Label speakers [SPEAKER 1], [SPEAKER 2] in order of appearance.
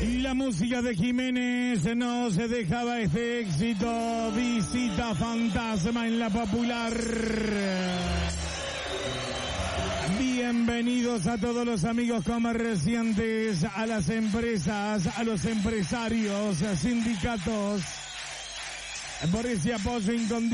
[SPEAKER 1] La música de Jiménez nos dejaba este éxito, Visita Fantasma en la Popular. Bienvenidos a todos los amigos comerciantes, a las empresas, a los empresarios, a sindicatos, por ese apoyo incondicional.